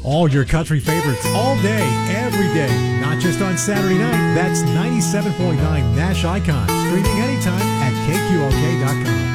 All your country favorites all day, every day, not just on Saturday night. That's 97.9 Nash Icon, streaming anytime at kqlk.com.